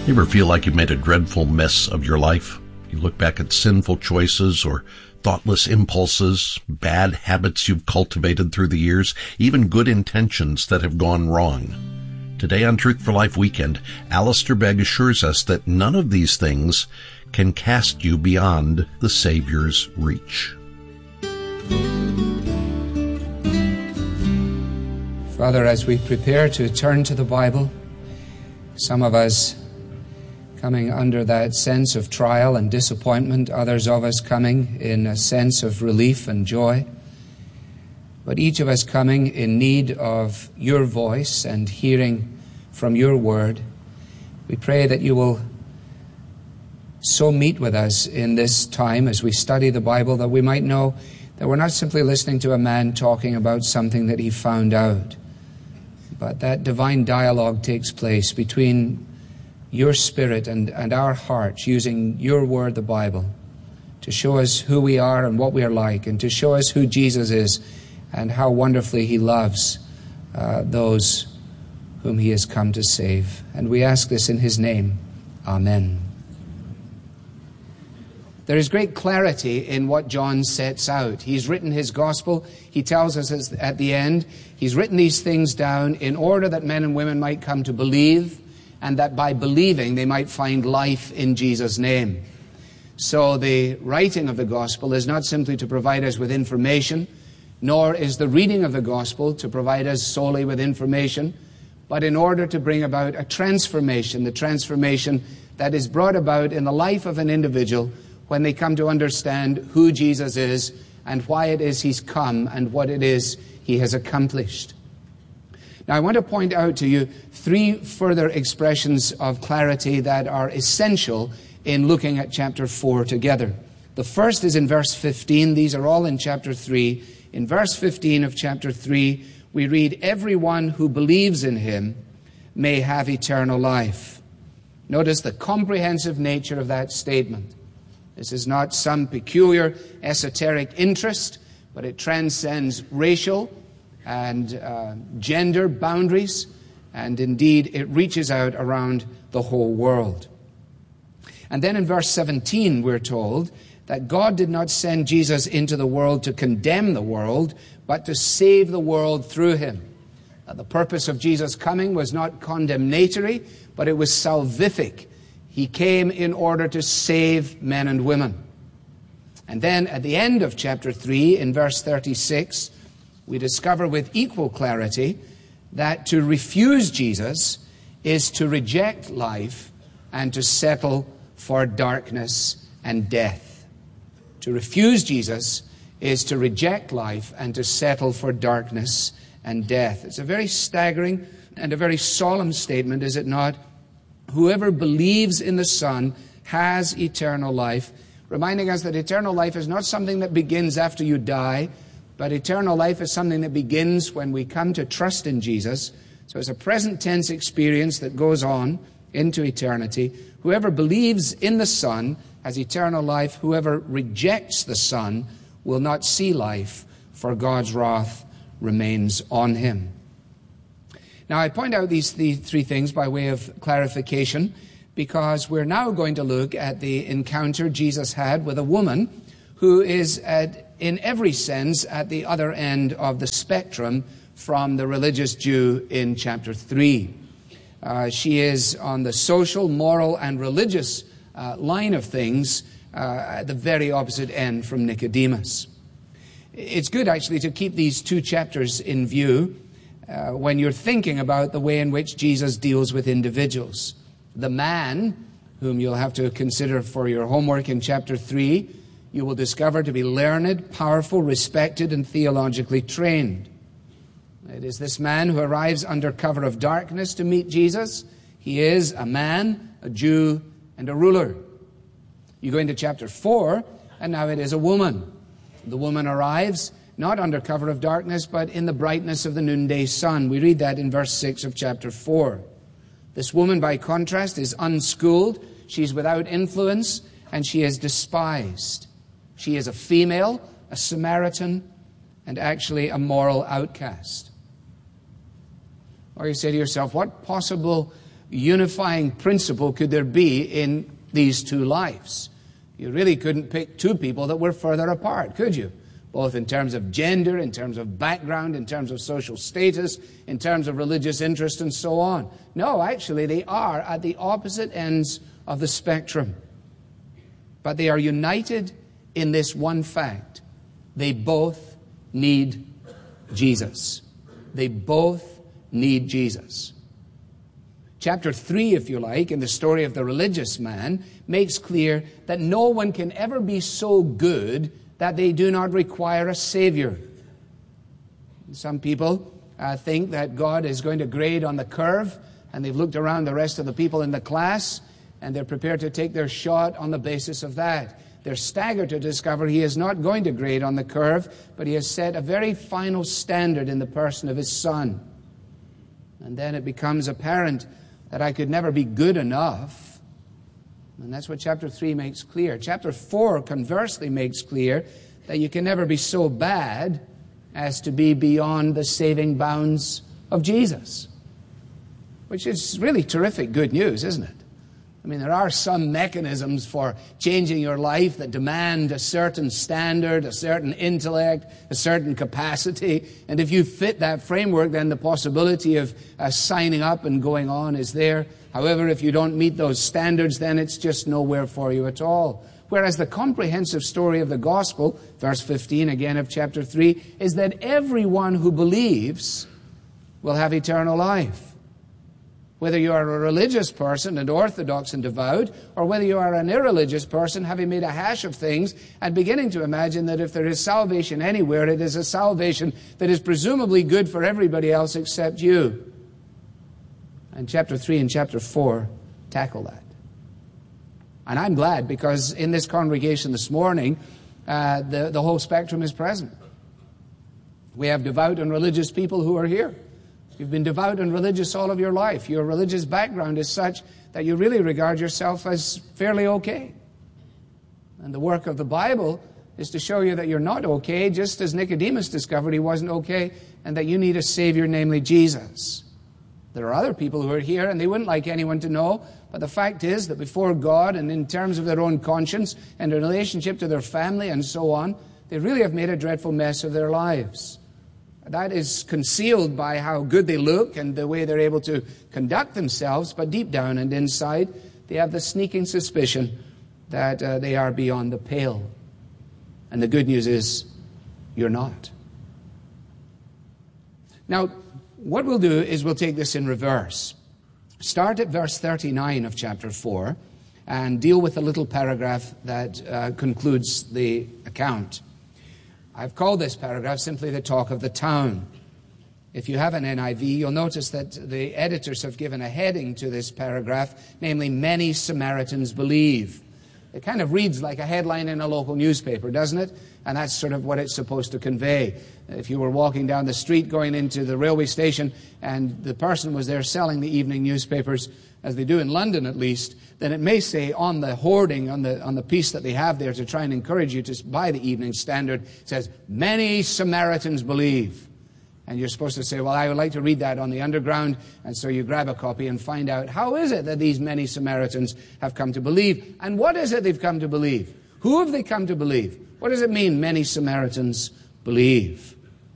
You ever feel like you made a dreadful mess of your life? You look back at sinful choices or thoughtless impulses, bad habits you've cultivated through the years, even good intentions that have gone wrong. Today on Truth for Life Weekend, Alistair Begg assures us that none of these things can cast you beyond the Savior's reach. Father, as we prepare to turn to the Bible, some of us coming under that sense of trial and disappointment, others of us coming in a sense of relief and joy, but each of us coming in need of your voice and hearing from your word. We pray that you will so meet with us in this time as we study the Bible that we might know that we're not simply listening to a man talking about something that he found out, but that divine dialogue takes place between your Spirit and our hearts, using your word, the Bible, to show us who we are and what we are like, and to show us who Jesus is and how wonderfully he loves those whom he has come to save. And we ask this in his name. Amen. There is great clarity in what John sets out. He's written his gospel. He tells us at the end, he's written these things down in order that men and women might come to believe, and that by believing they might find life in Jesus' name. So the writing of the gospel is not simply to provide us with information, nor is the reading of the gospel to provide us solely with information, but in order to bring about a transformation, the transformation that is brought about in the life of an individual when they come to understand who Jesus is and why it is he's come and what it is he has accomplished. Now, I want to point out to you three further expressions of clarity that are essential in looking at chapter 4 together. The first is in verse 15. These are all in chapter 3. In verse 15 of chapter 3, we read, "Everyone who believes in him may have eternal life." Notice the comprehensive nature of that statement. This is not some peculiar esoteric interest, but it transcends racial and gender boundaries, and indeed it reaches out around the whole world. And then in verse 17 we're told that God did not send Jesus into the world to condemn the world, but to save the world through him. The purpose of Jesus' coming was not condemnatory, but it was salvific. He came in order to save men and women. And then at the end of chapter 3, in verse 36, we discover with equal clarity that to refuse Jesus is to reject life and to settle for darkness and death. To refuse Jesus is to reject life and to settle for darkness and death. It's a very staggering and a very solemn statement, is it not? Whoever believes in the Son has eternal life, reminding us that eternal life is not something that begins after you die, but eternal life is something that begins when we come to trust in Jesus. So it's a present tense experience that goes on into eternity. Whoever believes in the Son has eternal life. Whoever rejects the Son will not see life, for God's wrath remains on him. Now, I point out these three things by way of clarification because we're now going to look at the encounter Jesus had with a woman who is in every sense at the other end of the spectrum from the religious Jew in chapter 3. She is on the social, moral, and religious line of things at the very opposite end from Nicodemus. It's good, actually, to keep these two chapters in view when you're thinking about the way in which Jesus deals with individuals. The man, whom you'll have to consider for your homework in chapter 3, you will discover to be learned, powerful, respected, and theologically trained. It is this man who arrives under cover of darkness to meet Jesus. He is a man, a Jew, and a ruler. You go into chapter 4, and now it is a woman. The woman arrives not under cover of darkness, but in the brightness of the noonday sun. We read that in verse 6 of chapter 4. This woman, by contrast, is unschooled. She's without influence, and she is despised. She is a female, a Samaritan, and actually a moral outcast. Or you say to yourself, what possible unifying principle could there be in these two lives? You really couldn't pick two people that were further apart, could you? Both in terms of gender, in terms of background, in terms of social status, in terms of religious interest, and so on. No, actually, they are at the opposite ends of the spectrum. But they are united in this one fact. They both need Jesus. They both need Jesus. Chapter 3, if you like, in the story of the religious man, makes clear that no one can ever be so good that they do not require a Savior. Some people think that God is going to grade on the curve, and they've looked around the rest of the people in the class, and they're prepared to take their shot on the basis of that. They're staggered to discover He is not going to grade on the curve, but He has set a very final standard in the person of His Son. And then it becomes apparent that I could never be good enough. And that's what chapter 3 makes clear. Chapter 4, conversely, makes clear that you can never be so bad as to be beyond the saving bounds of Jesus. Which is really terrific good news, isn't it? I mean, there are some mechanisms for changing your life that demand a certain standard, a certain intellect, a certain capacity. And if you fit that framework, then the possibility of signing up and going on is there. However, if you don't meet those standards, then it's just nowhere for you at all. Whereas the comprehensive story of the gospel, verse 15 again of chapter 3, is that everyone who believes will have eternal life. Whether you are a religious person and orthodox and devout, or whether you are an irreligious person having made a hash of things and beginning to imagine that if there is salvation anywhere, it is a salvation that is presumably good for everybody else except you. And chapter 3 and chapter 4 tackle that. And I'm glad, because in this congregation this morning, the whole spectrum is present. We have devout and religious people who are here. You've been devout and religious all of your life. Your religious background is such that you really regard yourself as fairly okay. And the work of the Bible is to show you that you're not okay, just as Nicodemus discovered he wasn't okay, and that you need a Savior, namely Jesus. There are other people who are here, and they wouldn't like anyone to know, but the fact is that before God, and in terms of their own conscience and in relationship to their family and so on, they really have made a dreadful mess of their lives. That is concealed by how good they look and the way they're able to conduct themselves, but deep down and inside, they have the sneaking suspicion that they are beyond the pale. And the good news is, you're not. Now, what we'll do is we'll take this in reverse. Start at verse 39 of chapter 4 and deal with the little paragraph that concludes the account. I've called this paragraph simply the talk of the town. If you have an NIV, you'll notice that the editors have given a heading to this paragraph, namely, Many Samaritans Believe. It kind of reads like a headline in a local newspaper, doesn't it? And that's sort of what it's supposed to convey. If you were walking down the street going into the railway station and the person was there selling the evening newspapers, as they do in London at least, then it may say on the hoarding, on the piece that they have there to try and encourage you to buy the Evening Standard, it says, Many Samaritans Believe. And you're supposed to say, well, I would like to read that on the underground. And so you grab a copy and find out, how is it that these many Samaritans have come to believe? And what is it they've come to believe? Who have they come to believe? What does it mean, many Samaritans believe?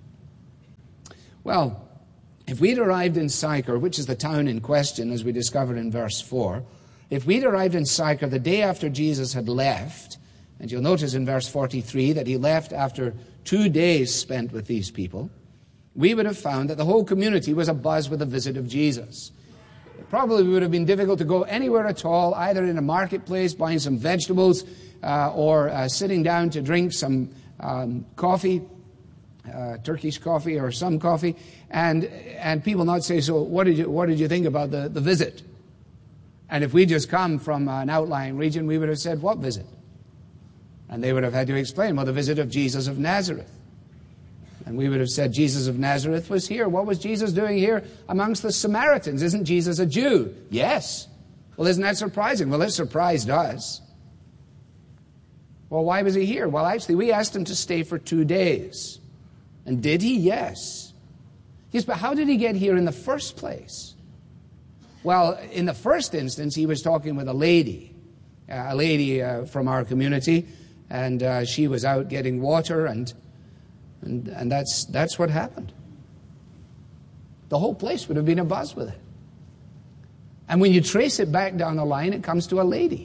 Well, if we'd arrived in Sychar, which is the town in question, as we discovered in verse 4, if we'd arrived in Sychar the day after Jesus had left, and you'll notice in verse 43 that he left after 2 days spent with these people, we would have found that the whole community was abuzz with the visit of Jesus. It probably would have been difficult to go anywhere at all, either in a marketplace, buying some vegetables, or sitting down to drink some coffee, Turkish coffee or some coffee, and people not say, so what did you think about the visit? And if we just come from an outlying region, we would have said, what visit? And they would have had to explain, well, the visit of Jesus of Nazareth. And we would have said, Jesus of Nazareth was here. What was Jesus doing here amongst the Samaritans? Isn't Jesus a Jew? Yes. Well, isn't that surprising? Well, it surprised us. Well, why was he here? Well, actually, we asked him to stay for 2 days. And did he? Yes. Yes, but how did he get here in the first place? Well, in the first instance, he was talking with a lady from our community, and she was out getting water, and that's what happened. The whole place would have been abuzz with it. And when you trace it back down the line, it comes to a lady.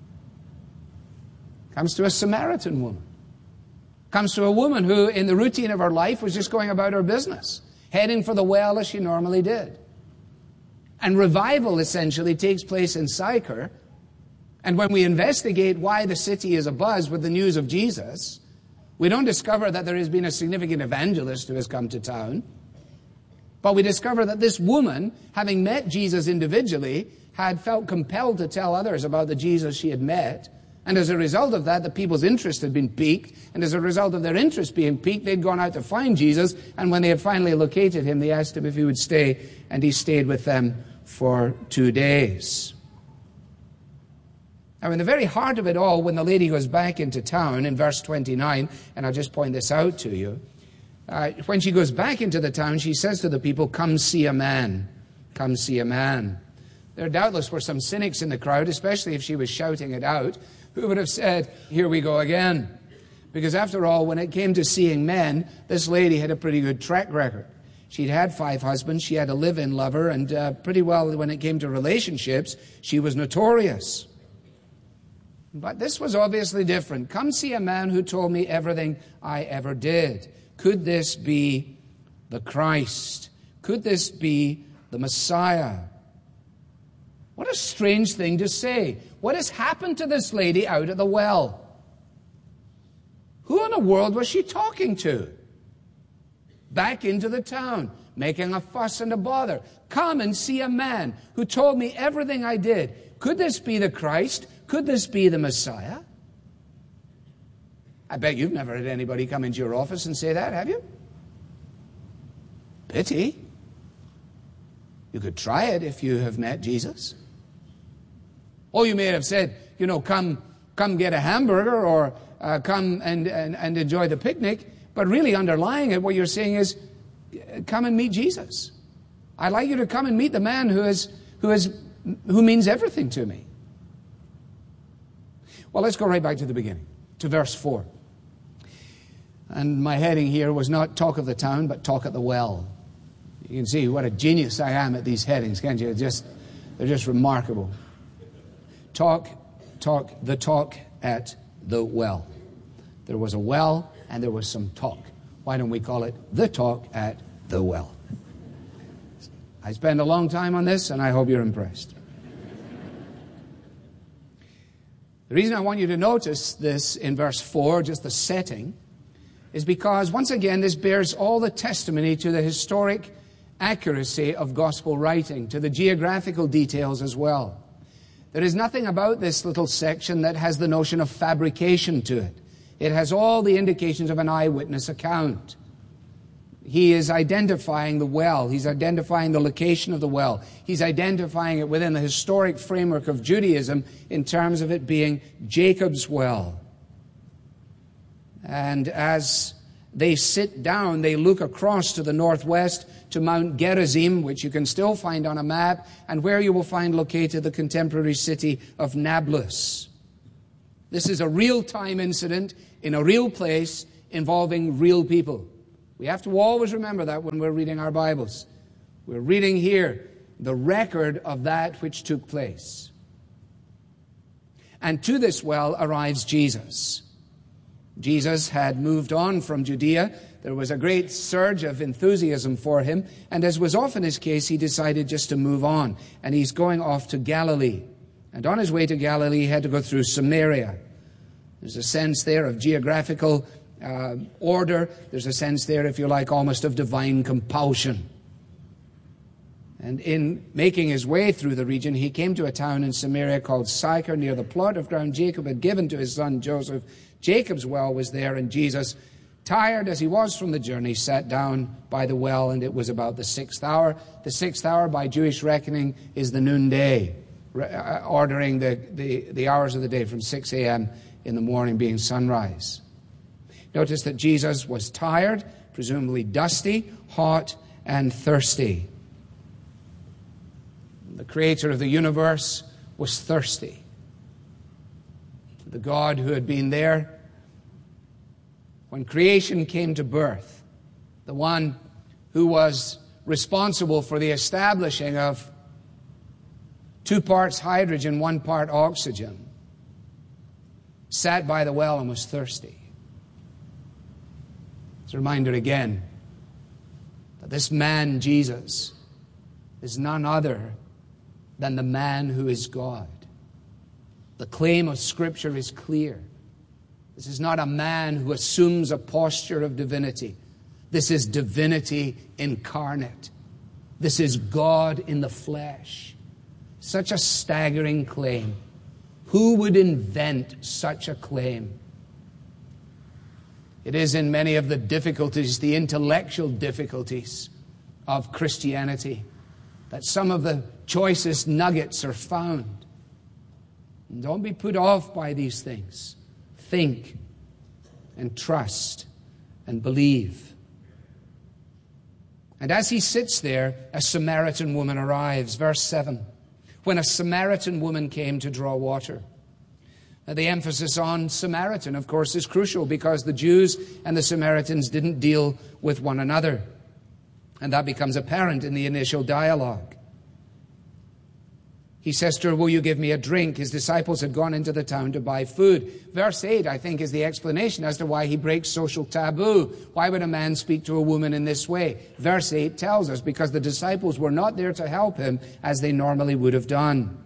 It comes to a Samaritan woman. It comes to a woman who, in the routine of her life, was just going about her business, heading for the well as she normally did. And revival essentially takes place in Sychar. And when we investigate why the city is abuzz with the news of Jesus, we don't discover that there has been a significant evangelist who has come to town. But we discover that this woman, having met Jesus individually, had felt compelled to tell others about the Jesus she had met. And as a result of that, the people's interest had been piqued. And as a result of their interest being piqued, they'd gone out to find Jesus. And when they had finally located him, they asked him if he would stay. And he stayed with them for 2 days. Now, in the very heart of it all, when the lady goes back into town in verse 29, and I'll just point this out to you, when she goes back into the town, she says to the people, "Come see a man. Come see a man." There doubtless were some cynics in the crowd, especially if she was shouting it out, who would have said, "Here we go again." Because after all, when it came to seeing men, this lady had a pretty good track record. She'd had 5 husbands, she had a live-in lover, and pretty well when it came to relationships, she was notorious. But this was obviously different. "Come see a man who told me everything I ever did." Could this be the Christ? Could this be the Messiah? What a strange thing to say. What has happened to this lady out at the well? Who in the world was she talking to? Back into the town, making a fuss and a bother. "Come and see a man who told me everything I did." Could this be the Christ? Could this be the Messiah? I bet you've never had anybody come into your office and say that, have you? Pity. You could try it if you have met Jesus. Or you may have said, come get a hamburger, or come and enjoy the picnic. But really underlying it, what you're saying is, come and meet Jesus. I'd like you to come and meet the man who means everything to me. Well, let's go right back to the beginning, to verse 4. And my heading here was not talk of the town, but talk at the well. You can see what a genius I am at these headings, can't you? They're just remarkable. The talk at the well. There was a well and there was some talk. Why don't we call it the talk at the well? I spent a long time on this, and I hope you're impressed. The reason I want you to notice this in verse 4, just the setting, is because, once again, this bears all the testimony to the historic accuracy of gospel writing, to the geographical details as well. There is nothing about this little section that has the notion of fabrication to it. It has all the indications of an eyewitness account. He is identifying the well. He's identifying the location of the well. He's identifying it within the historic framework of Judaism in terms of it being Jacob's well. And as they sit down, they look across to the northwest to Mount Gerizim, which you can still find on a map, and where you will find located the contemporary city of Nablus. This is a real-time incident in a real place involving real people. We have to always remember that when we're reading our Bibles. We're reading here the record of that which took place. And to this well arrives Jesus. Jesus had moved on from Judea. There was a great surge of enthusiasm for him, and as was often his case, he decided just to move on, and he's going off to Galilee. And on his way to Galilee, he had to go through Samaria. There's a sense there of geographical order. There's a sense there, if you like, almost of divine compulsion. And in making his way through the region, he came to a town in Samaria called Sychar, near the plot of ground Jacob had given to his son Joseph. Jacob's well was there, and Jesus, tired as he was from the journey, sat down by the well, and it was about the 6th hour. The 6th hour, by Jewish reckoning, is the noonday, ordering the hours of the day from 6 a.m. in the morning being sunrise. Notice that Jesus was tired, presumably dusty, hot, and thirsty. The creator of the universe was thirsty. The God who had been there when creation came to birth, the one who was responsible for the establishing of 2 parts hydrogen, 1 part oxygen, sat by the well and was thirsty. It's a reminder again that this man, Jesus, is none other than the man who is God. The claim of Scripture is clear. This is not a man who assumes a posture of divinity. This is divinity incarnate. This is God in the flesh. Such a staggering claim. Who would invent such a claim? It is in many of the difficulties, the intellectual difficulties of Christianity, that some of the choicest nuggets are found. And don't be put off by these things. Think and trust and believe. And as he sits there, a Samaritan woman arrives. Verse 7. When a Samaritan woman came to draw water. Now, the emphasis on Samaritan, of course, is crucial because the Jews and the Samaritans didn't deal with one another. And that becomes apparent in the initial dialogue. He says to her, will you give me a drink? His disciples had gone into the town to buy food. Verse 8, I think, is the explanation as to why he breaks social taboo. Why would a man speak to a woman in this way? Verse 8 tells us, because the disciples were not there to help him as they normally would have done.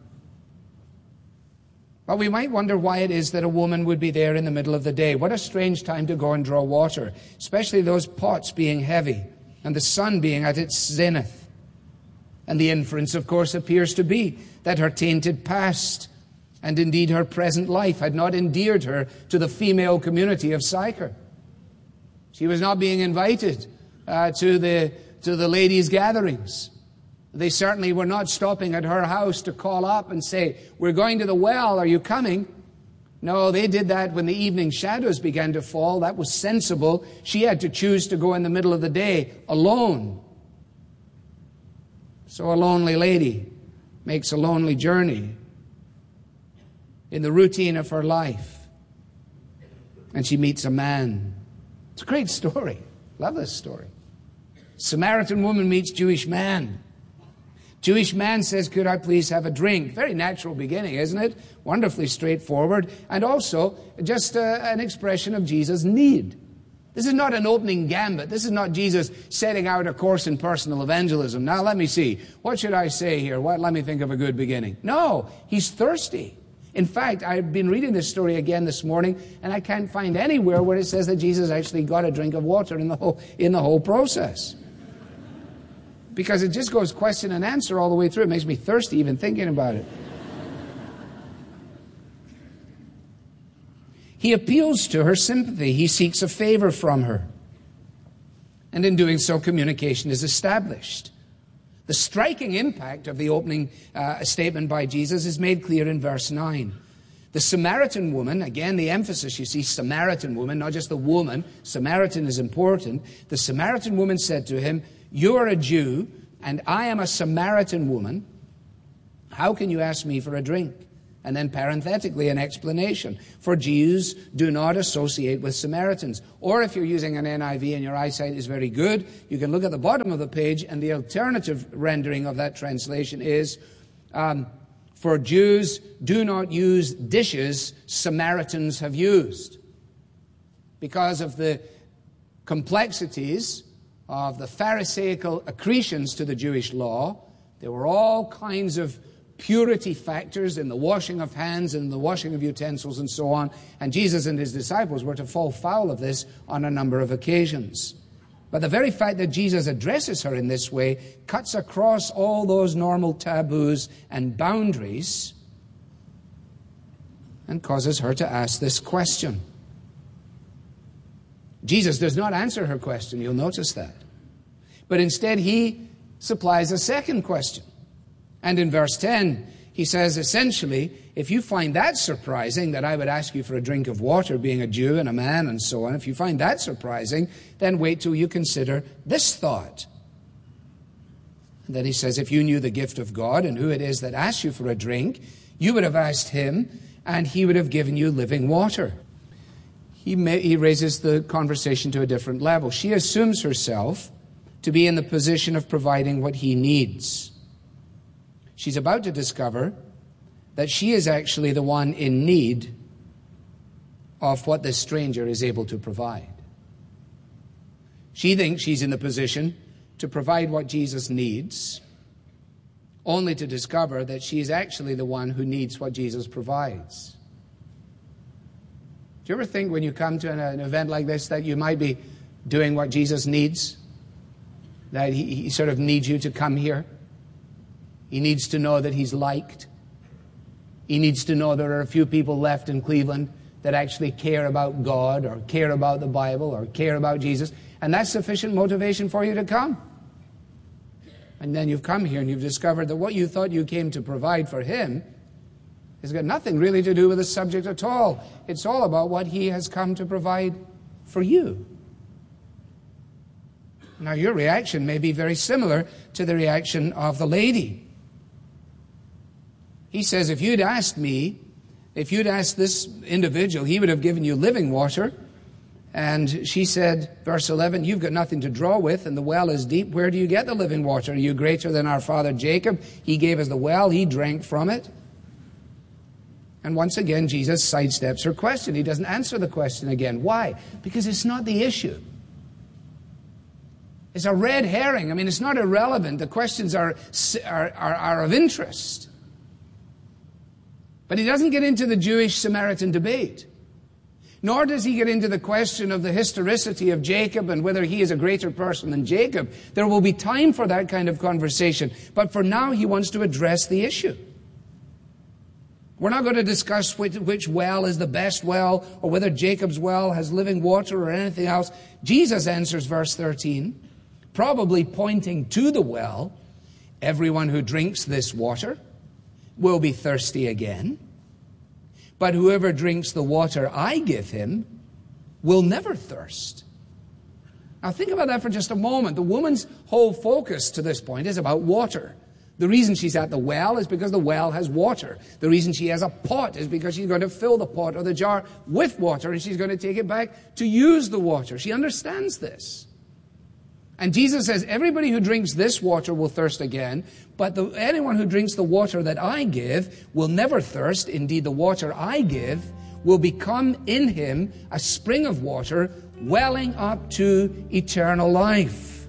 But we might wonder why it is that a woman would be there in the middle of the day. What a strange time to go and draw water, especially those pots being heavy and the sun being at its zenith. And the inference, of course, appears to be that her tainted past and indeed her present life had not endeared her to the female community of Sychar. She was not being invited to the ladies' gatherings. They certainly were not stopping at her house to call up and say, we're going to the well, are you coming? No, they did that when the evening shadows began to fall. That was sensible. She had to choose to go in the middle of the day alone. So a lonely lady makes a lonely journey in the routine of her life. And she meets a man. It's a great story. Love this story. Samaritan woman meets Jewish man. Jewish man says, could I please have a drink? Very natural beginning, isn't it? Wonderfully straightforward. And also just an expression of Jesus' need. This is not an opening gambit. This is not Jesus setting out a course in personal evangelism. Now let me see. What should I say here? Let me think of a good beginning. No, he's thirsty. In fact, I've been reading this story again this morning, and I can't find anywhere where it says that Jesus actually got a drink of water in the whole process. Because it just goes question and answer all the way through. It makes me thirsty even thinking about it. He appeals to her sympathy. He seeks a favor from her. And in doing so, communication is established. The striking impact of the opening statement by Jesus is made clear in verse 9. The Samaritan woman, again the emphasis, you see, Samaritan woman, not just the woman. Samaritan is important. The Samaritan woman said to him, you are a Jew, and I am a Samaritan woman. How can you ask me for a drink? And then parenthetically, an explanation. For Jews do not associate with Samaritans. Or if you're using an NIV and your eyesight is very good, you can look at the bottom of the page, and the alternative rendering of that translation is, for Jews do not use dishes Samaritans have used. Because of the complexities of the Pharisaical accretions to the Jewish law, there were all kinds of purity factors in the washing of hands and the washing of utensils and so on. And Jesus and his disciples were to fall foul of this on a number of occasions. But the very fact that Jesus addresses her in this way cuts across all those normal taboos and boundaries and causes her to ask this question. Jesus does not answer her question, you'll notice that. But instead he supplies a second question. And in verse 10, he says essentially, if you find that surprising, that I would ask you for a drink of water, being a Jew and a man and so on, if you find that surprising, then wait till you consider this thought. Then he says, if you knew the gift of God and who it is that asks you for a drink, you would have asked him, and he would have given you living water. He raises the conversation to a different level. She assumes herself to be in the position of providing what he needs. She's about to discover that she is actually the one in need of what this stranger is able to provide. She thinks she's in the position to provide what Jesus needs, only to discover that she is actually the one who needs what Jesus provides. Do you ever think when you come to an event like this that you might be doing what Jesus needs? That he sort of needs you to come here? He needs to know that he's liked. He needs to know there are a few people left in Cleveland that actually care about God or care about the Bible or care about Jesus. And that's sufficient motivation for you to come. And then you've come here and you've discovered that what you thought you came to provide for him has got nothing really to do with the subject at all. It's all about what he has come to provide for you. Now, your reaction may be very similar to the reaction of the lady. He says, if you'd asked this individual, he would have given you living water. And she said, verse 11, you've got nothing to draw with, and the well is deep. Where do you get the living water? Are you greater than our father Jacob? He gave us the well. He drank from it. And once again, Jesus sidesteps her question. He doesn't answer the question again. Why? Because it's not the issue. It's a red herring. I mean, it's not irrelevant. The questions are of interest. But he doesn't get into the Jewish-Samaritan debate. Nor does he get into the question of the historicity of Jacob and whether he is a greater person than Jacob. There will be time for that kind of conversation. But for now, he wants to address the issue. We're not going to discuss which well is the best well or whether Jacob's well has living water or anything else. Jesus answers verse 13, probably pointing to the well. Everyone who drinks this water will be thirsty again. But whoever drinks the water I give him will never thirst. Now think about that for just a moment. The woman's whole focus to this point is about water. The reason she's at the well is because the well has water. The reason she has a pot is because she's going to fill the pot or the jar with water and she's going to take it back to use the water. She understands this. And Jesus says, everybody who drinks this water will thirst again, but anyone who drinks the water that I give will never thirst. Indeed, the water I give will become in him a spring of water welling up to eternal life.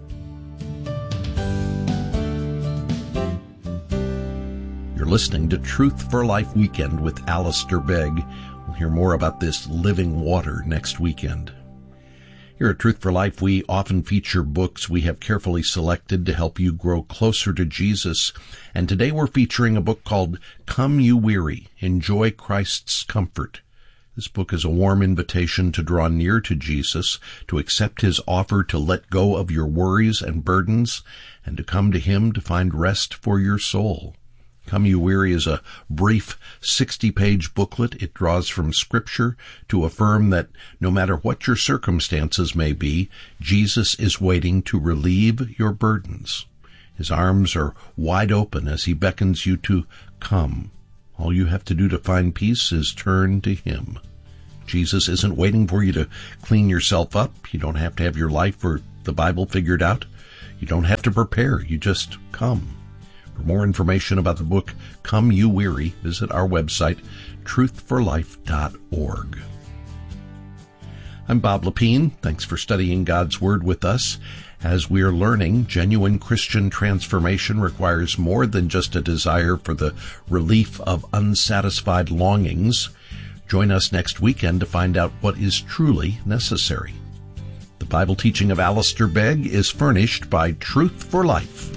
You're listening to Truth for Life Weekend with Alistair Begg. We'll hear more about this living water next weekend. Here at Truth for Life, we often feature books we have carefully selected to help you grow closer to Jesus. And today we're featuring a book called Come You Weary, Enjoy Christ's Comfort. This book is a warm invitation to draw near to Jesus, to accept his offer to let go of your worries and burdens, and to come to him to find rest for your soul. Come You Weary is a brief 60-page booklet. It draws from Scripture to affirm that no matter what your circumstances may be, Jesus is waiting to relieve your burdens. His arms are wide open as he beckons you to come. All you have to do to find peace is turn to him. Jesus isn't waiting for you to clean yourself up. You don't have to have your life or the Bible figured out. You don't have to prepare. You just come. For more information about the book, Come You Weary, visit our website, truthforlife.org. I'm Bob Lepine. Thanks for studying God's Word with us. As we are learning, genuine Christian transformation requires more than just a desire for the relief of unsatisfied longings. Join us next weekend to find out what is truly necessary. The Bible teaching of Alistair Begg is furnished by Truth for Life,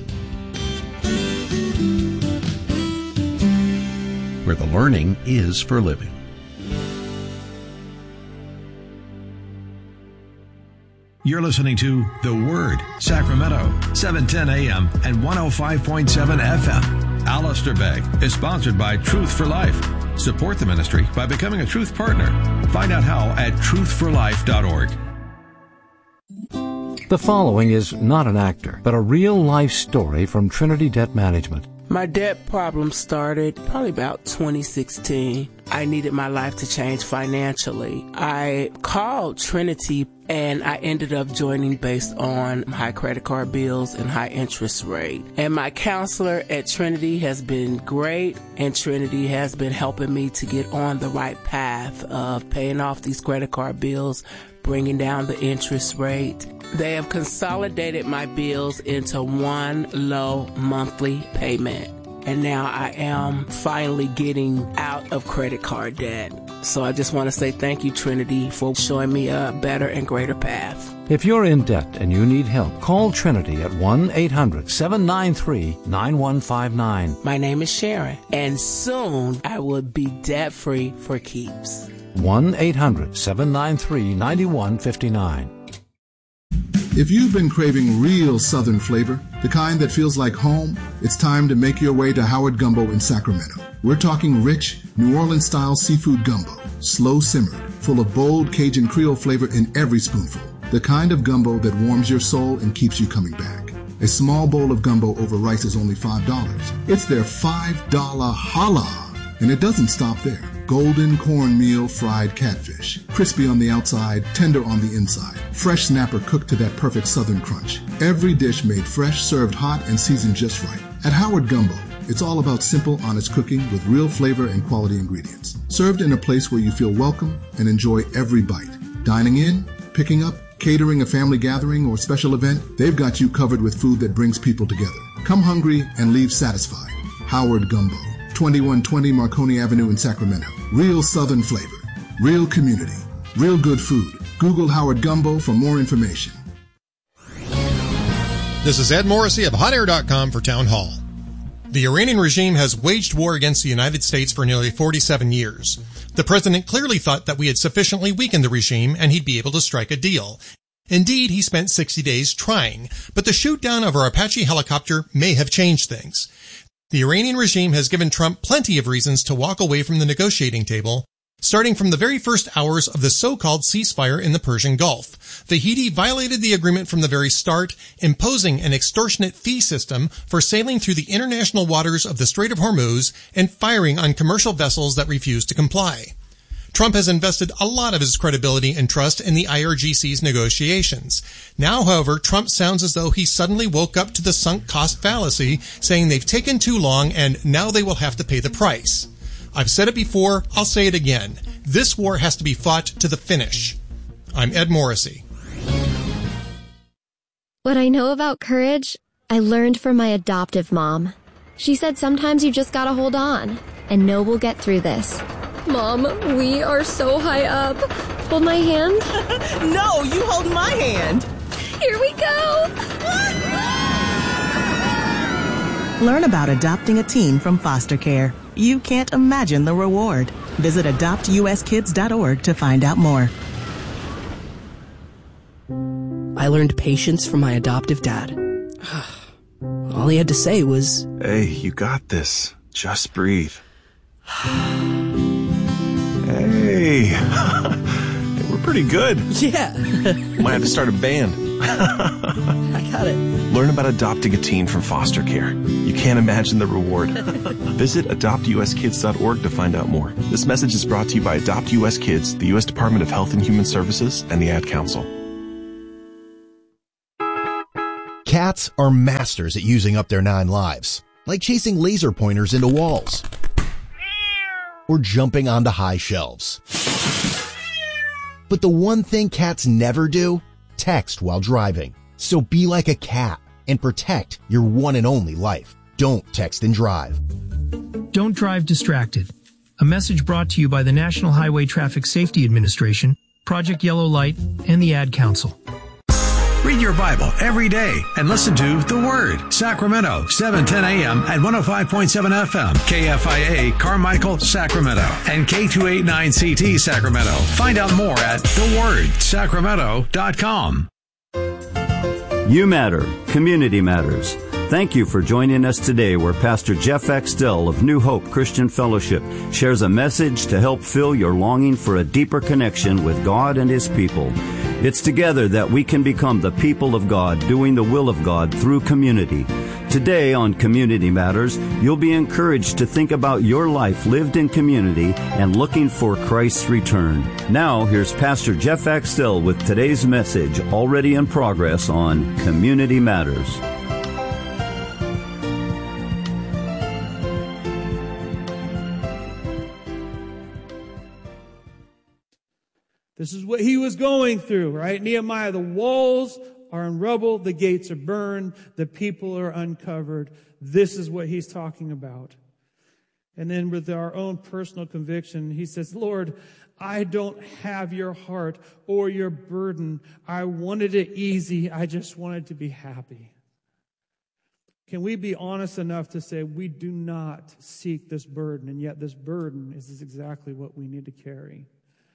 where the learning is for living. You're listening to The Word, Sacramento, 710 AM and 105.7 FM. Alistair Begg is sponsored by Truth for Life. Support the ministry by becoming a Truth Partner. Find out how at truthforlife.org. The following is not an actor, but a real-life story from Trinity Debt Management. My debt problem started probably about 2016. I needed my life to change financially. I called Trinity and I ended up joining based on high credit card bills and high interest rate. And my counselor at Trinity has been great, and Trinity has been helping me to get on the right path of paying off these credit card bills, bringing down the interest rate. They have consolidated my bills into one low monthly payment. And now I am finally getting out of credit card debt. So I just want to say thank you, Trinity, for showing me a better and greater path. If you're in debt and you need help, call Trinity at 1-800-793-9159. My name is Sharon, and soon I will be debt-free for keeps. 1-800-793-9159. If you've been craving real Southern flavor, the kind that feels like home, it's time to make your way to Howard Gumbo in Sacramento. We're talking rich, New Orleans-style seafood gumbo, slow-simmered, full of bold Cajun Creole flavor in every spoonful. The kind of gumbo that warms your soul and keeps you coming back. A small bowl of gumbo over rice is only $5. It's their $5 holla! And it doesn't stop there. Golden cornmeal fried catfish. Crispy on the outside, tender on the inside. Fresh snapper cooked to that perfect Southern crunch. Every dish made fresh, served hot, and seasoned just right. At Howard Gumbo, it's all about simple, honest cooking with real flavor and quality ingredients. Served in a place where you feel welcome and enjoy every bite. Dining in, picking up, catering a family gathering or special event, they've got you covered with food that brings people together. Come hungry and leave satisfied. Howard Gumbo. 2120 Marconi Avenue in Sacramento. Real Southern flavor. Real community. Real good food. Google Howard Gumbo for more information. This is Ed Morrissey of HotAir.com for Town Hall. The Iranian regime has waged war against the United States for nearly 47 years. The president clearly thought that we had sufficiently weakened the regime and he'd be able to strike a deal. Indeed, he spent 60 days trying, but the shoot down of our Apache helicopter may have changed things. The Iranian regime has given Trump plenty of reasons to walk away from the negotiating table, starting from the very first hours of the so-called ceasefire in the Persian Gulf. The Houthi violated the agreement from the very start, imposing an extortionate fee system for sailing through the international waters of the Strait of Hormuz and firing on commercial vessels that refused to comply. Trump has invested a lot of his credibility and trust in the IRGC's negotiations. Now, however, Trump sounds as though he suddenly woke up to the sunk cost fallacy, saying they've taken too long and now they will have to pay the price. I've said it before, I'll say it again. This war has to be fought to the finish. I'm Ed Morrissey. What I know about courage, I learned from my adoptive mom. She said sometimes you just gotta hold on and know we'll get through this. Mom, we are so high up. Hold my hand. No, you hold my hand. Here we go. Learn about adopting a teen from foster care. You can't imagine the reward. Visit adoptuskids.org to find out more. I learned patience from my adoptive dad. All he had to say was, "Hey, you got this. Just breathe." Hey, we're pretty good. Yeah. Might have to start a band. I got it. Learn about adopting a teen from foster care. You can't imagine the reward. Visit adoptuskids.org to find out more. This message is brought to you by Adopt US Kids, the U.S. Department of Health and Human Services, and the Ad Council. Cats are masters at using up their 9 lives, like chasing laser pointers into walls or jumping onto high shelves. But the one thing cats never do, text while driving. So be like a cat and protect your one and only life. Don't text and drive. Don't drive distracted. A message brought to you by the National Highway Traffic Safety Administration, Project Yellow Light, and the Ad Council. Read your Bible every day and listen to The Word, Sacramento, 710 a.m. at 105.7 FM, KFIA, Carmichael, Sacramento, and K289CT, Sacramento. Find out more at thewordsacramento.com. You matter. Community matters. Thank you for joining us today, where Pastor Jeff Axtell of New Hope Christian Fellowship shares a message to help fill your longing for a deeper connection with God and His people. It's together that we can become the people of God, doing the will of God through community. Today on Community Matters, you'll be encouraged to think about your life lived in community and looking for Christ's return. Now, here's Pastor Jeff Axtell with today's message, already in progress on Community Matters. This is what he was going through, right? Nehemiah, the walls are in rubble, the gates are burned, the people are uncovered. This is what he's talking about. And then with our own personal conviction, he says, Lord, I don't have your heart or your burden. I wanted it easy. I just wanted to be happy. Can we be honest enough to say we do not seek this burden, and yet this burden is exactly what we need to carry?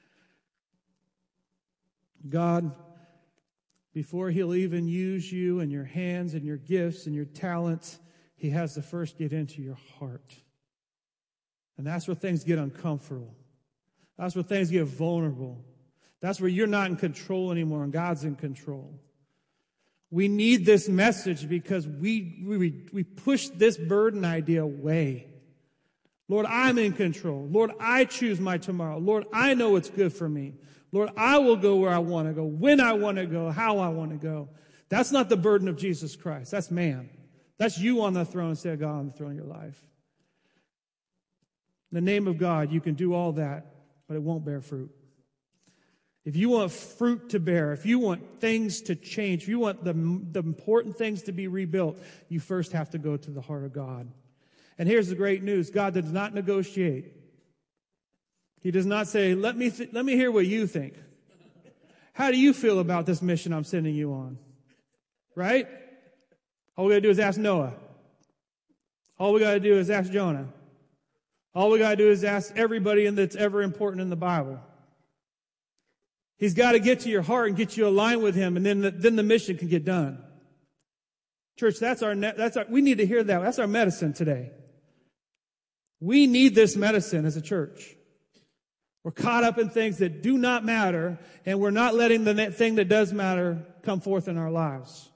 God, before he'll even use you and your hands and your gifts and your talents, he has to first get into your heart. And that's where things get uncomfortable. That's where things get vulnerable. That's where you're not in control anymore and God's in control. We need this message because we push this burden idea away. Lord, I'm in control. Lord, I choose my tomorrow. Lord, I know what's good for me. Lord, I will go where I want to go, when I want to go, how I want to go. That's not the burden of Jesus Christ. That's man. That's you on the throne instead of God on the throne of your life. In the name of God, you can do all that, but it won't bear fruit. If you want fruit to bear, if you want things to change, if you want the important things to be rebuilt, you first have to go to the heart of God. And here's the great news. God does not negotiate. He does not say, let me hear what you think. How do you feel about this mission I'm sending you on? Right? All we got to do is ask Noah. All we got to do is ask Jonah. All we got to do is ask everybody that's ever important in the Bible. He's got to get to your heart and get you aligned with him, and then the mission can get done. Church, we need to hear that. That's our medicine today. We need this medicine as a church. We're caught up in things that do not matter, and we're not letting the thing that does matter come forth in our lives.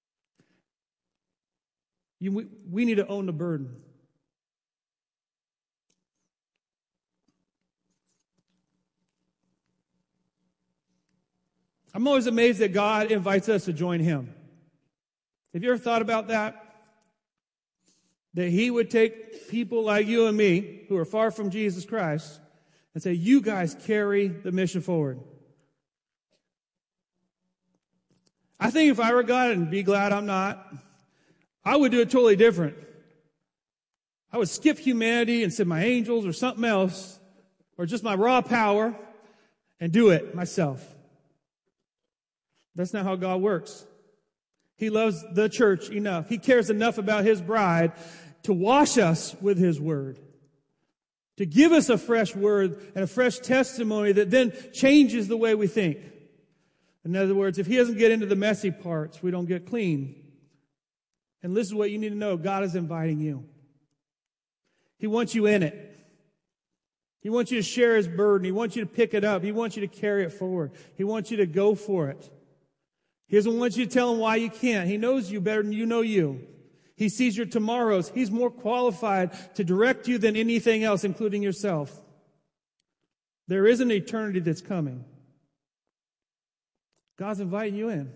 We need to own the burden. I'm always amazed that God invites us to join him. Have you ever thought about that? That he would take people like you and me, who are far from Jesus Christ, and say, you guys carry the mission forward. I think if I were God, and be glad I'm not, I would do it totally different. I would skip humanity and send my angels or something else, or just my raw power, and do it myself. That's not how God works. He loves the church enough. He cares enough about his bride to wash us with his word. To give us a fresh word and a fresh testimony that then changes the way we think. In other words, if he doesn't get into the messy parts, we don't get clean. And this is what you need to know. God is inviting you. He wants you in it. He wants you to share his burden. He wants you to pick it up. He wants you to carry it forward. He wants you to go for it. He doesn't want you to tell him why you can't. He knows you better than you know you. He sees your tomorrows. He's more qualified to direct you than anything else, including yourself. There is an eternity that's coming. God's inviting you in.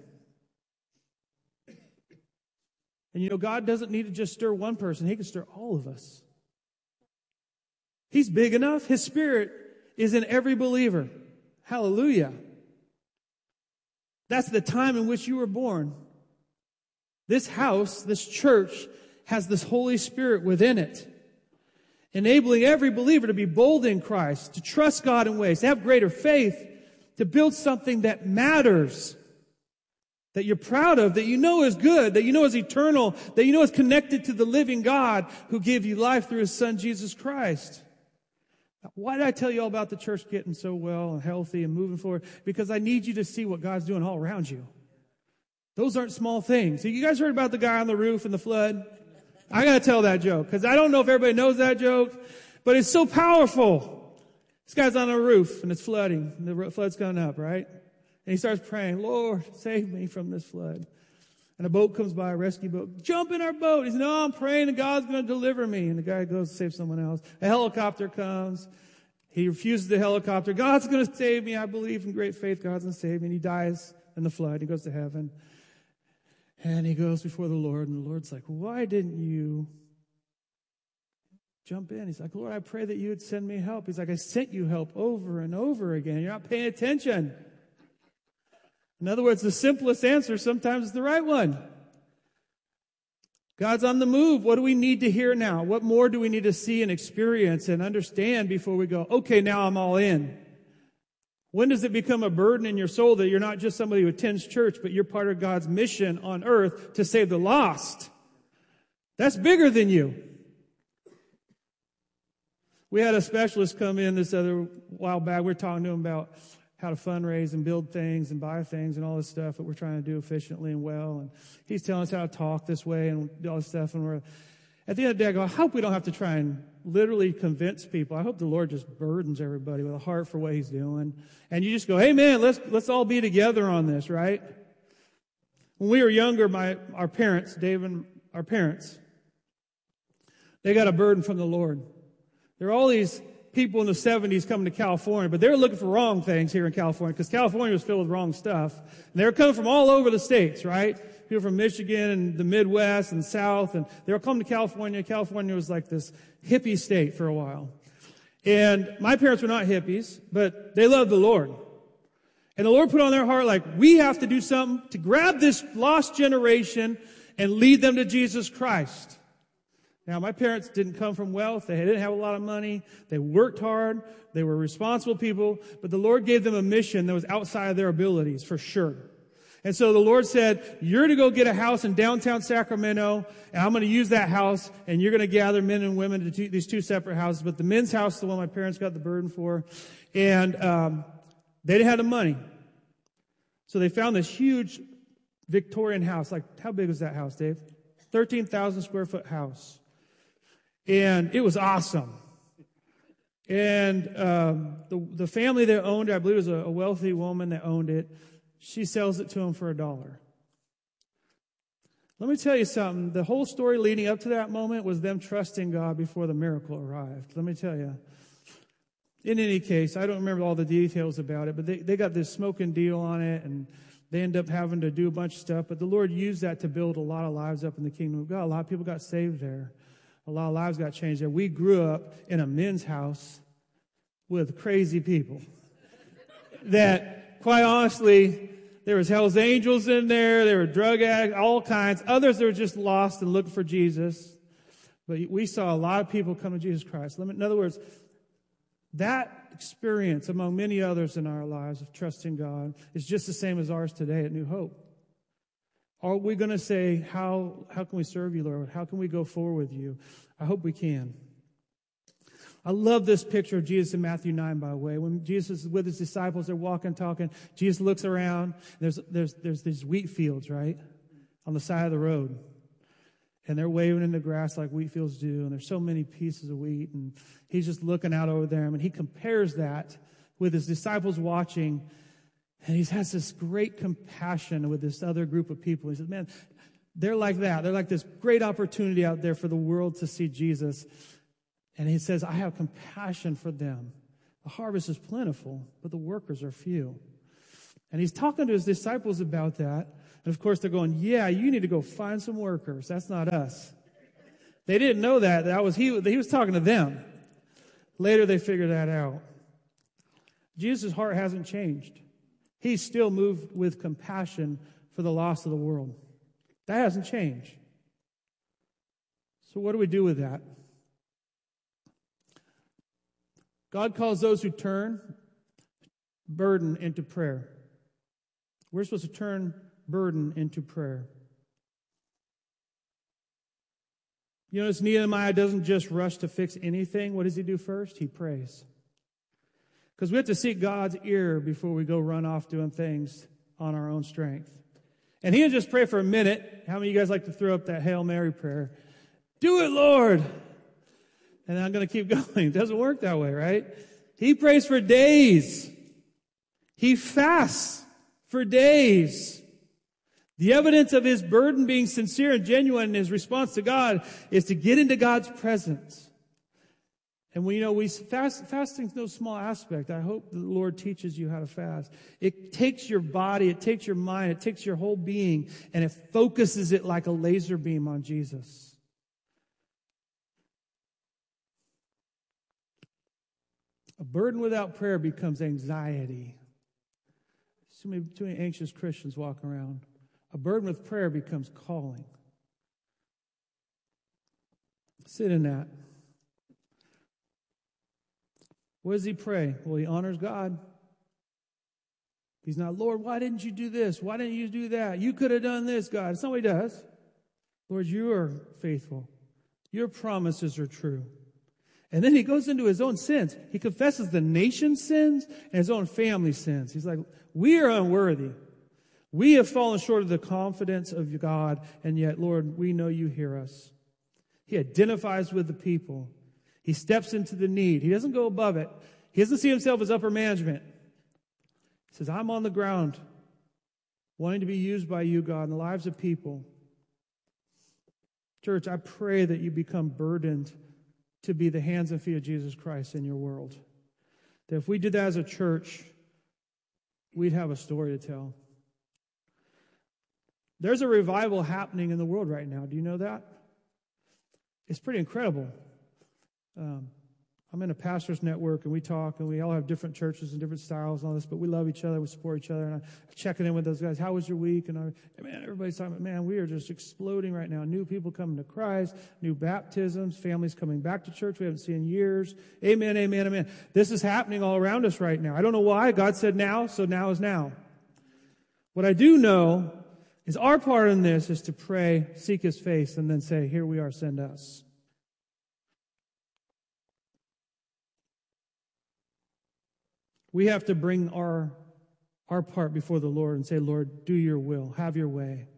And you know, God doesn't need to just stir one person. He can stir all of us. He's big enough. His Spirit is in every believer. Hallelujah. That's the time in which you were born. This house, this church, has this Holy Spirit within it, enabling every believer to be bold in Christ, to trust God in ways, to have greater faith, to build something that matters, that you're proud of, that you know is good, that you know is eternal, that you know is connected to the living God who gave you life through his Son, Jesus Christ. Why did I tell you all about the church getting so well and healthy and moving forward? Because I need you to see what God's doing all around you. Those aren't small things. You guys heard about the guy on the roof and the flood? I got to tell that joke because I don't know if everybody knows that joke, but it's so powerful. This guy's on a roof and it's flooding. The flood's coming up, right? And he starts praying, Lord, save me from this flood. And a boat comes by, a rescue boat. Jump in our boat. He says, no, I'm praying and God's going to deliver me. And the guy goes to save someone else. A helicopter comes. He refuses the helicopter. God's going to save me. I believe in great faith. God's going to save me. And he dies in the flood. He goes to heaven. And he goes before the Lord. And the Lord's like, why didn't you jump in? He's like, Lord, I pray that you would send me help. He's like, I sent you help over and over again. You're not paying attention. In other words, the simplest answer sometimes is the right one. God's on the move. What do we need to hear now? What more do we need to see and experience and understand before we go, okay, now I'm all in? When does it become a burden in your soul that you're not just somebody who attends church, but you're part of God's mission on earth to save the lost? That's bigger than you. We had a specialist come in this other while back. We were talking to him about how to fundraise and build things and buy things and all this stuff that we're trying to do efficiently and well. And he's telling us how to talk this way and all this stuff. And we're at the end of the day, I go, I hope we don't have to try and literally convince people. I hope the Lord just burdens everybody with a heart for what he's doing. And you just go, hey man, let's all be together on this, right? When we were younger, our parents, Dave and our parents, they got a burden from the Lord. There are all these people in the 70s coming to California, but they were looking for wrong things here in California because California was filled with wrong stuff. And they were coming from all over the states, right? People from Michigan and the Midwest and South, and they were coming to California. California was like this hippie state for a while. And my parents were not hippies, but they loved the Lord. And the Lord put on their heart, like, we have to do something to grab this lost generation and lead them to Jesus Christ. Now, my parents didn't come from wealth. They didn't have a lot of money. They worked hard. They were responsible people. But the Lord gave them a mission that was outside of their abilities, for sure. And so the Lord said, you're to go get a house in downtown Sacramento, and I'm going to use that house, and you're going to gather men and women to these two separate houses. But the men's house is the one my parents got the burden for. And they didn't have the money. So they found this huge Victorian house. Like, how big was that house, Dave? 13,000 square foot house. And it was awesome. And the family that owned it, I believe it was a wealthy woman that owned it, she sells it to them for $1. Let me tell you something. The whole story leading up to that moment was them trusting God before the miracle arrived. Let me tell you. In any case, I don't remember all the details about it, but they got this smoking deal on it, and they end up having to do a bunch of stuff. But the Lord used that to build a lot of lives up in the kingdom of God. A lot of people got saved there. A lot of lives got changed there. We grew up in a men's house with crazy people that, quite honestly, there was Hell's Angels in there. There were drug addicts, all kinds. Others that were just lost and looking for Jesus. But we saw a lot of people come to Jesus Christ. In other words, that experience, among many others in our lives of trusting God, is just the same as ours today at New Hope. Are we going to say, how can we serve you, Lord? How can we go forward with you? I hope we can. I love this picture of Jesus in Matthew 9, by the way. When Jesus is with his disciples, they're walking, talking. Jesus looks around. There's these wheat fields, right, on the side of the road. And they're waving in the grass like wheat fields do. And there's so many pieces of wheat. And he's just looking out over them. And he compares that with his disciples watching. And he has this great compassion with this other group of people. He says, man, they're like that. They're like this great opportunity out there for the world to see Jesus. And he says, I have compassion for them. The harvest is plentiful, but the workers are few. And he's talking to his disciples about that. And of course, they're going, yeah, you need to go find some workers. That's not us. They didn't know that. He was talking to them. Later, they figured that out. Jesus' heart hasn't changed. He's still moved with compassion for the lost of the world. That hasn't changed. So what do we do with that? God calls those who turn burden into prayer. We're supposed to turn burden into prayer. You notice Nehemiah doesn't just rush to fix anything. What does he do first? He prays. Because we have to seek God's ear before we go run off doing things on our own strength. And he didn't just pray for a minute. How many of you guys like to throw up that Hail Mary prayer? Do it, Lord. And I'm going to keep going. It doesn't work that way, right? He prays for days. He fasts for days. The evidence of his burden being sincere and genuine in his response to God is to get into God's presence. And fasting's no small aspect. I hope the Lord teaches you how to fast. It takes your body, it takes your mind, it takes your whole being, and it focuses it like a laser beam on Jesus. A burden without prayer becomes anxiety. Too many anxious Christians walking around. A burden with prayer becomes calling. Sit in that. What does he pray? Well, he honors God. He's not, Lord, why didn't you do this? Why didn't you do that? You could have done this, God. That's not what he does. Lord, you are faithful. Your promises are true. And then he goes into his own sins. He confesses the nation's sins and his own family's sins. He's like, we are unworthy. We have fallen short of the confidence of God, and yet, Lord, we know you hear us. He identifies with the people. He steps into the need. He doesn't go above it. He doesn't see himself as upper management. He says, I'm on the ground, wanting to be used by you, God, in the lives of people. Church, I pray that you become burdened to be the hands and feet of Jesus Christ in your world. That if we did that as a church, we'd have a story to tell. There's a revival happening in the world right now. Do you know that? It's pretty incredible. I'm in a pastor's network, and we talk, and we all have different churches and different styles and all this, but we love each other, we support each other, and I'm checking in with those guys. How was your week? And everybody's talking about, man, we are just exploding right now. New people coming to Christ, new baptisms, families coming back to church we haven't seen in years. Amen, amen, amen. This is happening all around us right now. I don't know why. God said now, so now is now. What I do know is our part in this is to pray, seek his face, and then say, here we are, send us. We have to bring our part before the Lord and say, Lord, do your will, have your way.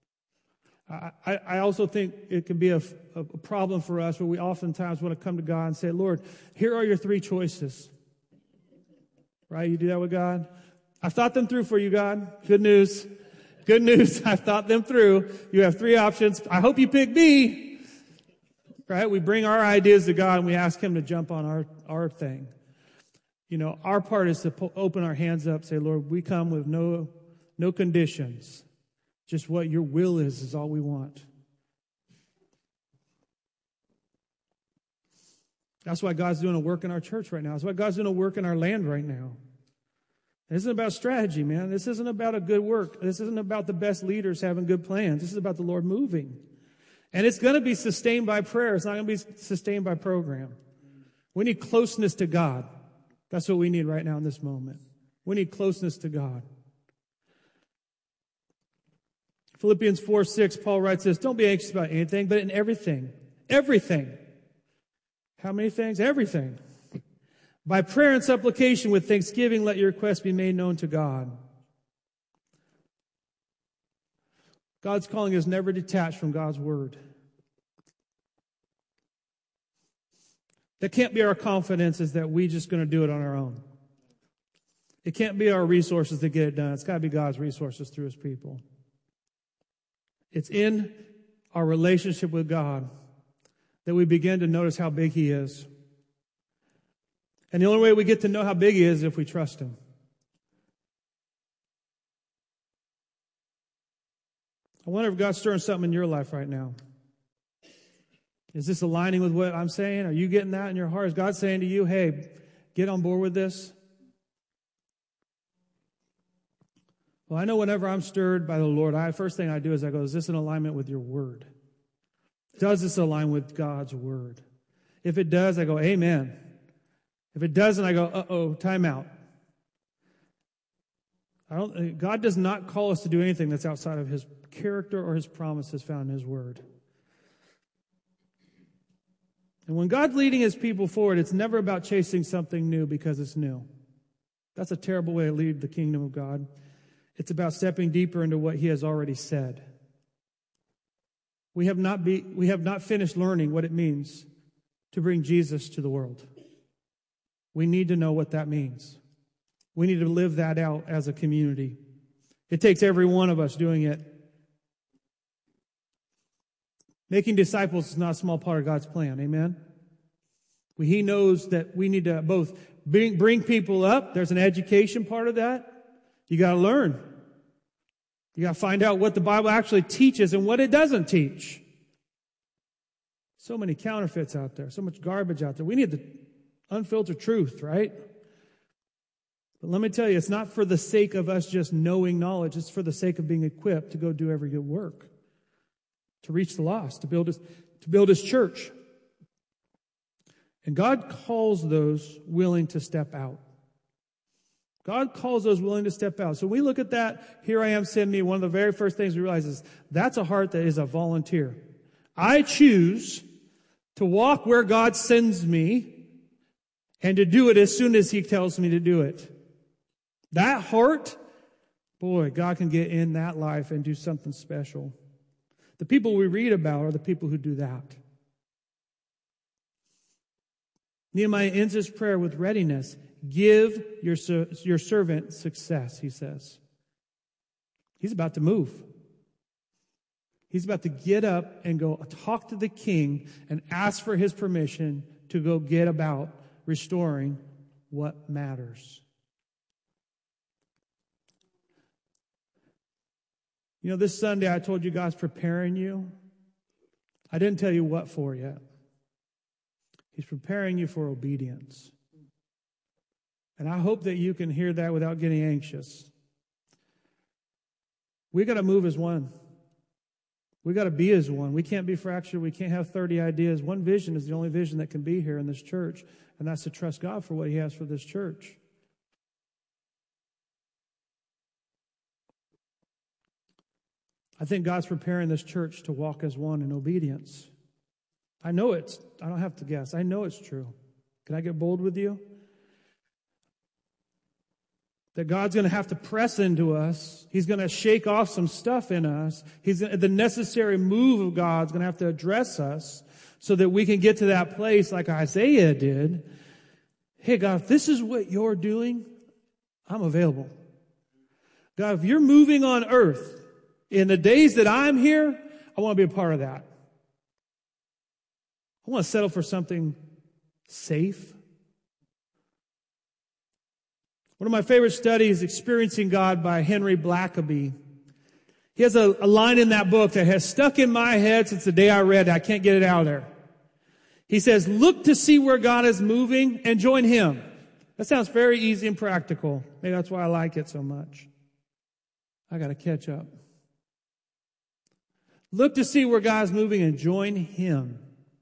I also think it can be a problem for us where we oftentimes want to come to God and say, Lord, here are your three choices. Right? You do that with God? I've thought them through for you, God. Good news. Good news. I've thought them through. You have three options. I hope you pick me. Right? We bring our ideas to God and we ask him to jump on our thing. You know, our part is to open our hands up, say, Lord, we come with no conditions. Just what your will is all we want. That's why God's doing a work in our church right now. That's why God's doing a work in our land right now. This isn't about strategy, man. This isn't about a good work. This isn't about the best leaders having good plans. This is about the Lord moving. And it's going to be sustained by prayer. It's not going to be sustained by program. We need closeness to God. That's what we need right now in this moment. We need closeness to God. Philippians 4:6, Paul writes this, don't be anxious about anything, but in everything. Everything. How many things? Everything. By prayer and supplication with thanksgiving, let your requests be made known to God. God's calling is never detached from God's word. That can't be our confidence is that we're just going to do it on our own. It can't be our resources that get it done. It's got to be God's resources through his people. It's in our relationship with God that we begin to notice how big he is. And the only way we get to know how big he is if we trust him. I wonder if God's stirring something in your life right now. Is this aligning with what I'm saying? Are you getting that in your heart? Is God saying to you, hey, get on board with this? Well, I know whenever I'm stirred by the Lord, first thing I do is I go, is this in alignment with your word? Does this align with God's word? If it does, I go, amen. If it doesn't, I go, uh-oh, time out. God does not call us to do anything that's outside of his character or his promises found in his word. And when God's leading his people forward, it's never about chasing something new because it's new. That's a terrible way to lead the kingdom of God. It's about stepping deeper into what he has already said. We have not finished learning what it means to bring Jesus to the world. We need to know what that means. We need to live that out as a community. It takes every one of us doing it. Making disciples is not a small part of God's plan. Amen? He knows that we need to both bring people up. There's an education part of that. You got to learn. You got to find out what the Bible actually teaches and what it doesn't teach. So many counterfeits out there, so much garbage out there. We need the unfiltered truth, right? But let me tell you, it's not for the sake of us just knowing knowledge. It's for the sake of being equipped to go do every good work, to reach the lost, to build His church. And God calls those willing to step out. God calls those willing to step out. So we look at that, here I am, send me. One of the very first things we realize is that's a heart that is a volunteer. I choose to walk where God sends me and to do it as soon as He tells me to do it. That heart, boy, God can get in that life and do something special. The people we read about are the people who do that. Nehemiah ends his prayer with readiness. Give your servant success, he says. He's about to move. He's about to get up and go talk to the king and ask for his permission to go get about restoring what matters. You know, this Sunday I told you God's preparing you. I didn't tell you what for yet. He's preparing you for obedience. And I hope that you can hear that without getting anxious. We got to move as one. We got to be as one. We can't be fractured. We can't have 30 ideas. One vision is the only vision that can be here in this church, and that's to trust God for what He has for this church. I think God's preparing this church to walk as one in obedience. I know I don't have to guess. I know it's true. Can I get bold with you? That God's going to have to press into us. He's going to shake off some stuff in us. The necessary move of God's going to have to address us so that we can get to that place like Isaiah did. Hey, God, if this is what you're doing, I'm available. God, if you're moving on earth in the days that I'm here, I want to be a part of that. I want to settle for something safe. One of my favorite studies, Experiencing God by Henry Blackaby. He has a line in that book that has stuck in my head since the day I read it. I can't get it out of there. He says, look to see where God is moving and join Him. That sounds very easy and practical. Maybe that's why I like it so much. I got to catch up. Look to see where God's moving and join Him.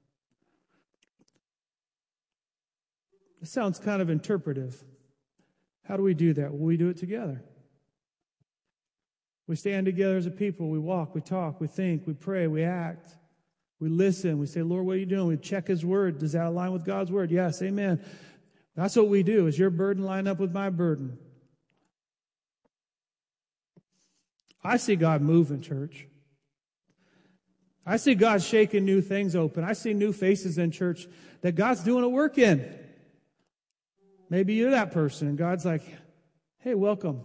It sounds kind of interpretive. How do we do that? Well, we do it together. We stand together as a people. We walk, we talk, we think, we pray, we act. We listen. We say, Lord, what are you doing? We check His word. Does that align with God's word? Yes, amen. That's what we do. Is your burden line up with my burden? I see God moving, church. I see God shaking new things open. I see new faces in church that God's doing a work in. Maybe you're that person, and God's like, hey, welcome.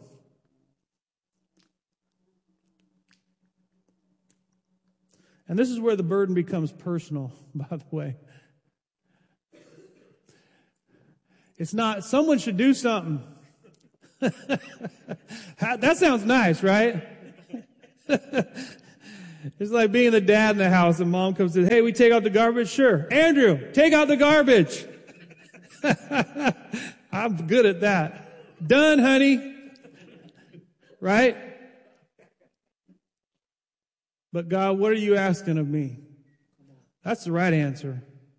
And this is where the burden becomes personal, by the way. It's not, someone should do something. That sounds nice, right? It's like being the dad in the house, and mom comes in, hey, we take out the garbage? Sure. Andrew, take out the garbage. I'm good at that. Done, honey. Right? But God, what are you asking of me? That's the right answer.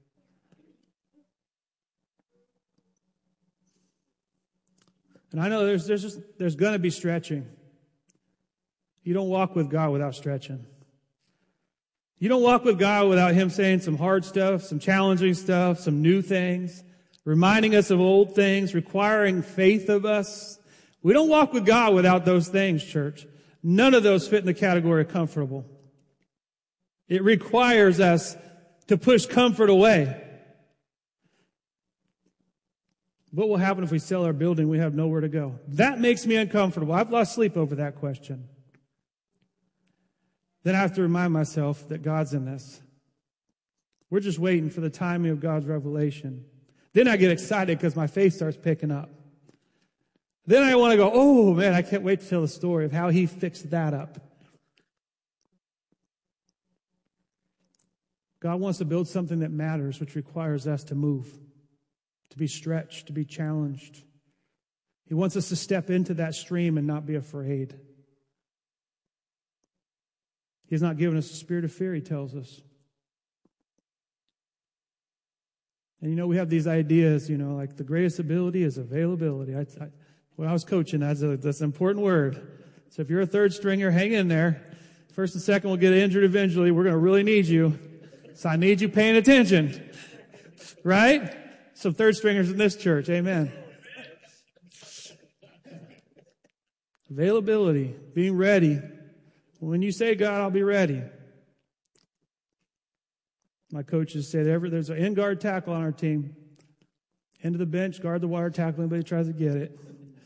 And I know there's going to be stretching. You don't walk with God without stretching. You don't walk with God without Him saying some hard stuff, some challenging stuff, some new things, reminding us of old things, requiring faith of us. We don't walk with God without those things, church. None of those fit in the category of comfortable. It requires us to push comfort away. What will happen if we sell our building? We have nowhere to go. That makes me uncomfortable. I've lost sleep over that question. Then I have to remind myself that God's in this. We're just waiting for the timing of God's revelation. Then I get excited because my faith starts picking up. Then I want to go, oh man, I can't wait to tell the story of how he fixed that up. God wants to build something that matters, which requires us to move, to be stretched, to be challenged. He wants us to step into that stream and not be afraid. He's not given us a spirit of fear, he tells us. And we have these ideas, like the greatest ability is availability. When I was coaching, that's an important word. So if you're a third stringer, hang in there. First and second will get injured eventually. We're going to really need you. So I need you paying attention. Right? Some third stringers in this church. Amen. Availability. Being ready. When you say, God, I'll be ready. My coaches say there's an end guard tackle on our team. End of the bench, guard the water tackle. Anybody tries to get it.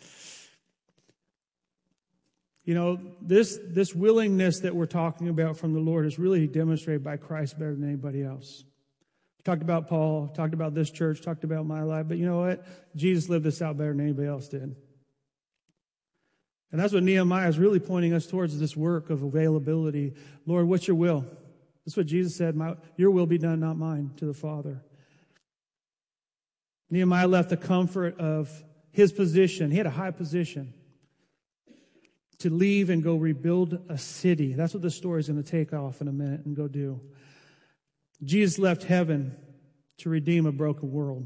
This willingness that we're talking about from the Lord is really demonstrated by Christ better than anybody else. Talked about Paul, talked about this church, talked about my life, but you know what? Jesus lived this out better than anybody else did. And that's what Nehemiah is really pointing us towards, this work of availability. Lord, what's your will? That's what Jesus said, your will be done, not mine, to the Father. Nehemiah left the comfort of his position. He had a high position to leave and go rebuild a city. That's what the story is going to take off in a minute and go do. Jesus left heaven to redeem a broken world.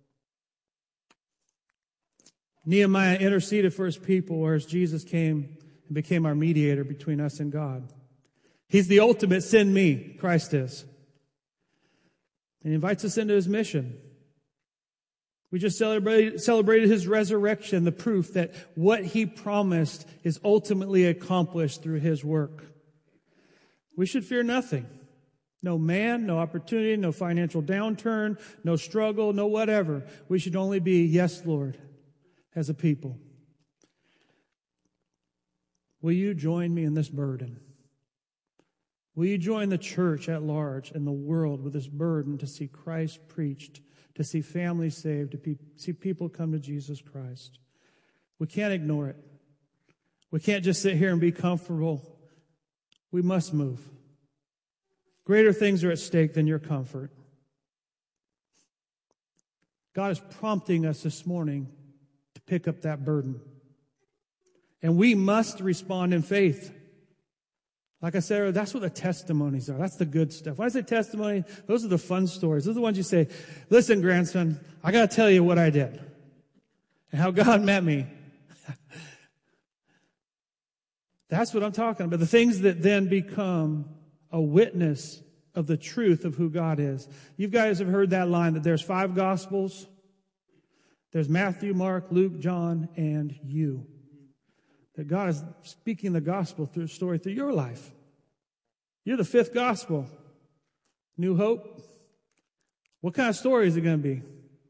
Nehemiah interceded for his people, whereas Jesus came and became our mediator between us and God. He's the ultimate send me, Christ is. And he invites us into his mission. We just celebrated his resurrection, the proof that what he promised is ultimately accomplished through his work. We should fear nothing. No man, no opportunity, no financial downturn, no struggle, no whatever. We should only be, yes, Lord, as a people. Will you join me in this burden? Will you join the church at large and the world with this burden to see Christ preached, to see families saved, to see people come to Jesus Christ? We can't ignore it. We can't just sit here and be comfortable. We must move. Greater things are at stake than your comfort. God is prompting us this morning to pick up that burden. And we must respond in faith. Like I said, that's what the testimonies are. That's the good stuff. When I say testimony, those are the fun stories. Those are the ones you say, listen, grandson, I got to tell you what I did and how God met me. That's what I'm talking about. The things that then become a witness of the truth of who God is. You guys have heard that line that there's 5 Gospels. There's Matthew, Mark, Luke, John, and you. That God is speaking the gospel through a story through your life. You're the 5th gospel. New Hope. What kind of story is it going to be?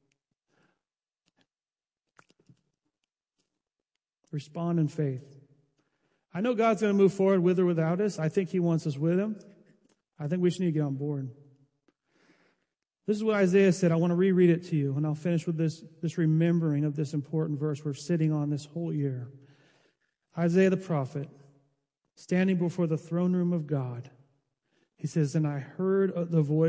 Respond in faith. I know God's going to move forward with or without us. I think he wants us with him. I think we should need to get on board. This is what Isaiah said. I want to reread it to you, and I'll finish with this remembering of this important verse we're sitting on this whole year. Isaiah the prophet, standing before the throne room of God, he says, and I heard the voice